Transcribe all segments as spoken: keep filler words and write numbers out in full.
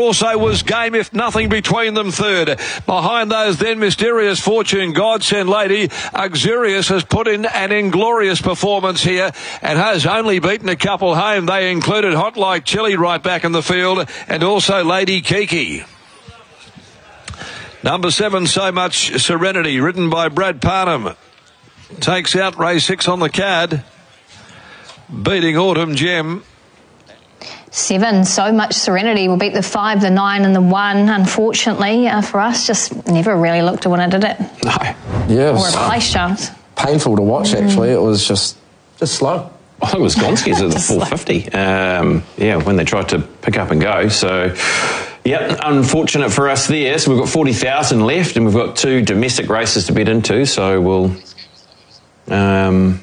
also was Game If Nothing between them third. Behind those then Mysterious Fortune, Godsend Lady. Uxurious has put in an inglorious performance here and has only beaten a couple home. They included Hot Like Chili right back in the field and also Lady Kiki. Number seven, So Much Serenity, ridden by Brad Parnham, takes out race six on the card, beating Autumn Gem. Seven, So Much Serenity will beat the five, the nine and the one. Unfortunately, uh, for us, just never really looked to win it, did it? No. Yeah, it or was a place chance. Painful to watch, Mm. actually. It was just, just slow. I think it was Gonski's at the four fifty. Um, yeah, when they tried to pick up and go. So, yep, unfortunate for us there. So we've got forty thousand left and we've got two domestic races to bet into. So we'll... Um,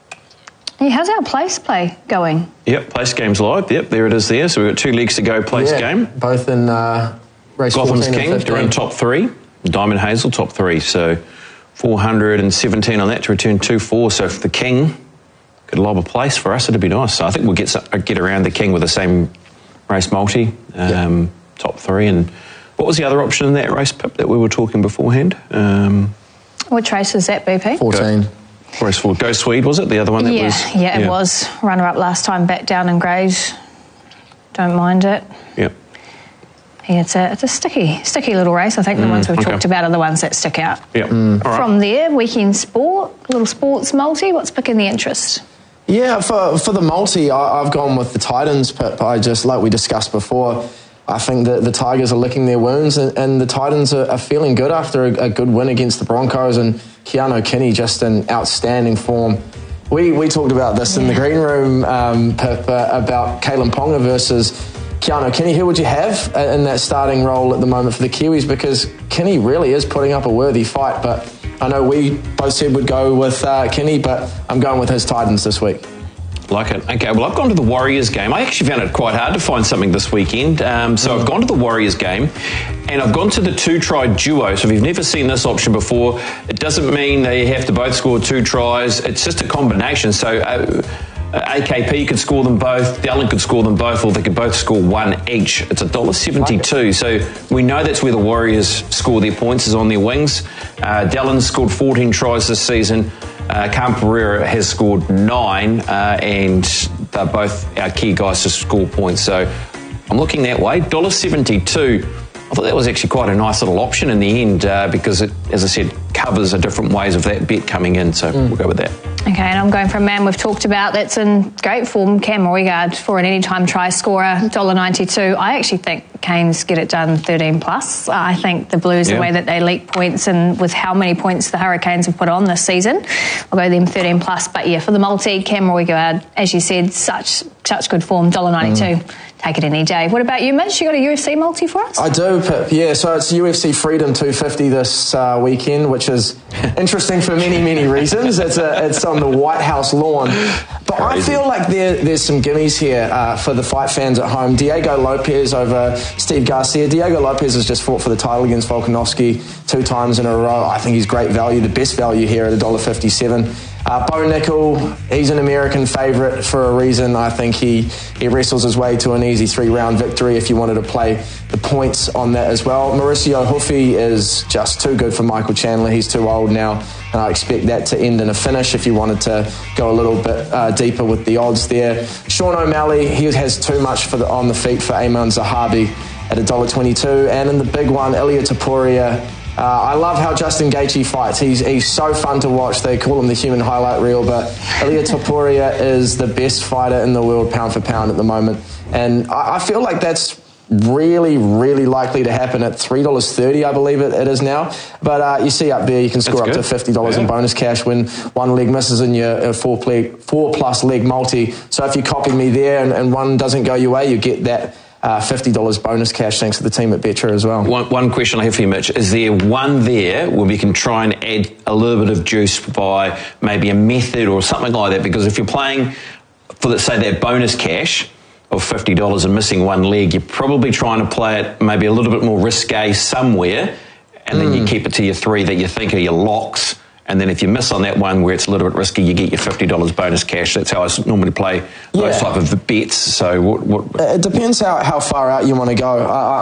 Hey, how's our place play going? Yep, place game's live. Yep, there it is there. So we've got two legs to go, place yeah, game. Both in uh, race Gotham's fourteen King, and they're in top three. Diamond Hazel, top three. So four hundred seventeen on that to return two four. So if the King could lob a place for us, it'd be nice. So I think we'll get get around the King with the same race multi, um, yep. top three. And what was the other option in that race, Pip, that we were talking beforehand? Um, Which race is that, B P? fourteen. Go. Race four, Go Swede, was it? The other one that yeah, was... Yeah, it yeah. was. Runner-up last time, back down in Grays. Don't mind it. Yep. Yeah, it's a, it's a sticky, sticky little race. I think the mm, ones we've okay. talked about are the ones that stick out. Yep. Mm. Right. From there, weekend sport, little sports multi. What's picking the interest? Yeah, for for the multi, I, I've gone with the Titans, Pip. I just, like we discussed before, I think that the Tigers are licking their wounds and, and the Titans are, are feeling good after a, a good win against the Broncos, and Keanu Kinney just in outstanding form. We we talked about this yeah. in the green room, um, Pip, uh, about Kalen Ponga versus Keanu Kinney. Who would you have in that starting role at the moment for the Kiwis? Because Kinney really is putting up a worthy fight, but I know we both said we'd go with uh, Kinney, but I'm going with his Titans this week. Like it. Okay, well, I've gone to the Warriors game. I actually found it quite hard to find something this weekend. Um, so mm. I've gone to the Warriors game and I've gone to the two-try duo. So if you've never seen this option before, it doesn't mean they have to both score two tries. It's just a combination. So uh, A K P could score them both, Dallin could score them both, or they could both score one each. It's one dollar seventy-two. Like so we know that's where the Warriors score their points, is on their wings. Uh, Dallin scored fourteen tries this season. Uh, Cam Pereira has scored nine, uh, and they're both our key guys to score points. So I'm looking that way. one dollar seventy-two. I thought that was actually quite a nice little option in the end uh, because it, as I said, covers a different ways of that bet coming in. So mm. we'll go with that. Okay, and I'm going for a man we've talked about that's in great form, Cam Roigard, for an anytime try scorer, one dollar ninety-two. I actually think Canes get it done thirteen plus. I think the Blues, yeah. the way that they leak points and with how many points the Hurricanes have put on this season, I'll go them thirteen plus. But yeah, for the multi, Cam Roigard, as you said, such such good form, one dollar ninety-two. Mm. Take it any day. What about you, Mitch? You got a U F C multi for us? I do, Pip. Yeah, so it's U F C Freedom two fifty this uh, weekend, which is interesting for many, many reasons. It's a, it's on the White House lawn. But Crazy. I feel like there, there's some gimmies here uh, for the fight fans at home. Diego Lopez over Steve Garcia. Diego Lopez has just fought for the title against Volkanovski two times in a row. I think he's great value, the best value here at one dollar fifty-seven. Uh, Bo Nickel, he's an American favourite for a reason. I think he, he wrestles his way to an easy three-round victory if you wanted to play the points on that as well. Mauricio Huffy is just too good for Michael Chandler. He's too old now, and I expect that to end in a finish if you wanted to go a little bit uh, deeper with the odds there. Sean O'Malley, he has too much for the, on the feet for Ayman Zahabi at one dollar twenty-two. And in the big one, Ilia Topuria. Uh, I love how Justin Gaethje fights. He's he's so fun to watch. They call him the human highlight reel, but Ilia Topuria is the best fighter in the world pound for pound at the moment. And I, I feel like that's really, really likely to happen at three dollars thirty, I believe it, it is now. But uh, you see up there, you can score up to fifty dollars yeah. in bonus cash when one leg misses in your uh, four, play, four plus leg multi. So if you copy me there and, and one doesn't go your way, you get that Uh, fifty dollars bonus cash thanks to the team at Betcha as well. One, one question I have for you, Mitch. Is there one there where we can try and add a little bit of juice by maybe a method or something like that? Because if you're playing for, let's say, that bonus cash of fifty dollars and missing one leg, you're probably trying to play it maybe a little bit more risque somewhere, and then mm. you keep it to your three that you think are your locks. And then if you miss on that one where it's a little bit risky, you get your fifty dollars bonus cash. That's how I normally play those yeah. type of bets. So what, what? It depends how, how far out you want to go. I,